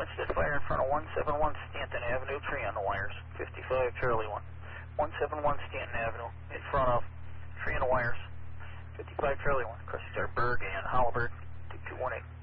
Winston Fire in front of 171 Stanton Avenue, tree on the wires. 55 Charlie 1. 171 Stanton Avenue, in front of, tree on the wires. 55 Charlie 1, Crusty Star Berg and Hollenberg, 2218.